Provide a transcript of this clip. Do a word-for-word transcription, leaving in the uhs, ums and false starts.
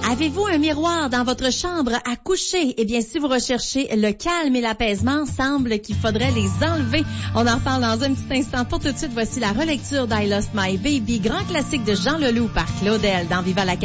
Avez-vous un miroir dans votre chambre à coucher? Eh bien, si vous recherchez le calme et l'apaisement, semble qu'il faudrait les enlever. On en parle dans un petit instant. Pour tout de suite, voici la relecture d'I Lost My Baby, grand classique de Jean Leloup par Claudel dans Viva la